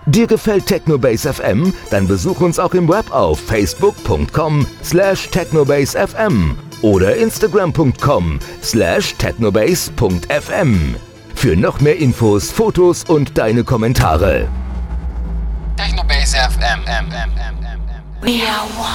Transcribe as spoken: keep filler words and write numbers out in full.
Dir gefällt Technobase F M? Dann besuch uns auch im Web auf facebook punkt com slash technobase f m oder instagram punkt com slash technobase punkt f m. Für noch mehr Infos, Fotos und deine Kommentare. Technobase F M. We are one.